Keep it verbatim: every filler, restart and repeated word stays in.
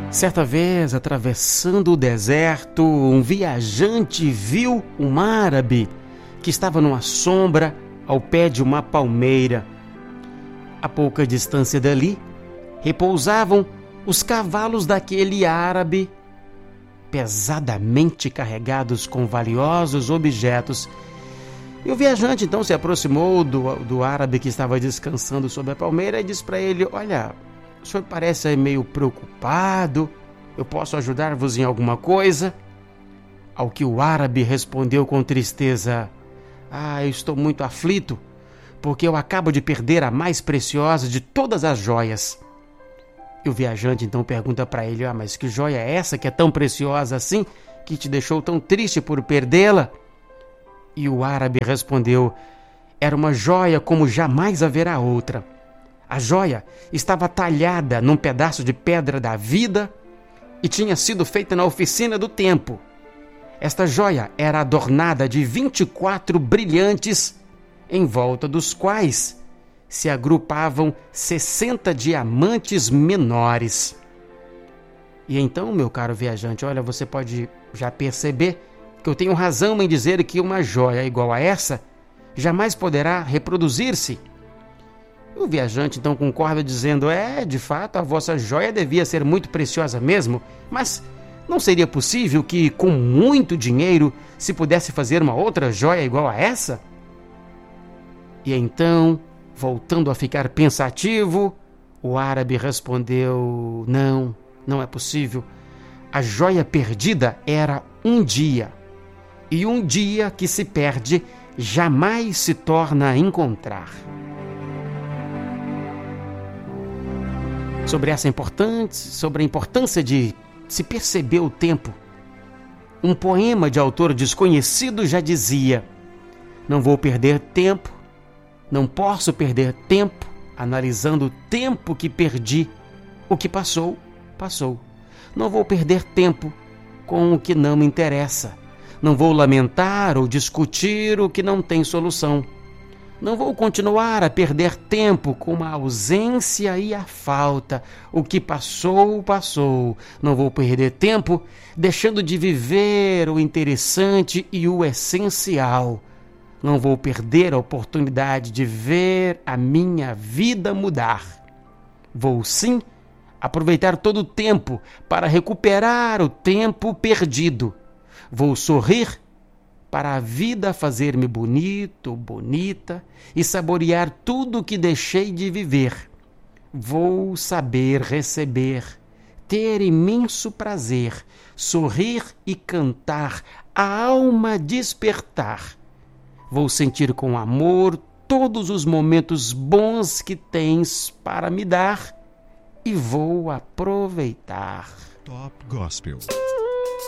Certa vez, atravessando o deserto, um viajante viu um árabe que estava numa sombra ao pé de uma palmeira. A pouca distância dali, repousavam os cavalos daquele árabe, pesadamente carregados com valiosos objetos. E o viajante então se aproximou do, do árabe que estava descansando sob a palmeira e disse para ele: olha, o senhor parece meio preocupado, eu posso ajudar-vos em alguma coisa? Ao que o árabe respondeu com tristeza: ah, eu estou muito aflito, porque eu acabo de perder a mais preciosa de todas as joias. E o viajante então pergunta para ele: ah, mas que joia é essa que é tão preciosa assim, que te deixou tão triste por perdê-la? E o árabe respondeu: era uma joia como jamais haverá outra. A joia estava talhada num pedaço de pedra da vida e tinha sido feita na oficina do tempo. Esta joia era adornada de vinte e quatro brilhantes, em volta dos quais se agrupavam sessenta diamantes menores. E então, meu caro viajante, olha, você pode já perceber que eu tenho razão em dizer que uma joia igual a essa jamais poderá reproduzir-se. O viajante então concorda dizendo: é, de fato, a vossa joia devia ser muito preciosa mesmo, mas não seria possível que com muito dinheiro se pudesse fazer uma outra joia igual a essa? E então, voltando a ficar pensativo, o árabe respondeu: não, não é possível. A joia perdida era um dia, e um dia que se perde jamais se torna a encontrar. Sobre essa importância, sobre a importância de se perceber o tempo, um poema de autor desconhecido já dizia: não vou perder tempo, não posso perder tempo analisando o tempo que perdi. O que passou, passou. Não vou perder tempo com o que não me interessa. Não vou lamentar ou discutir o que não tem solução. Não vou continuar a perder tempo com a ausência e a falta. O que passou, passou. Não vou perder tempo deixando de viver o interessante e o essencial. Não vou perder a oportunidade de ver a minha vida mudar. Vou sim aproveitar todo o tempo para recuperar o tempo perdido. Vou sorrir para a vida fazer-me bonito, bonita e saborear tudo o que deixei de viver. Vou saber receber, ter imenso prazer, sorrir e cantar, a alma despertar. Vou sentir com amor todos os momentos bons que tens para me dar e vou aproveitar. Top Gospel.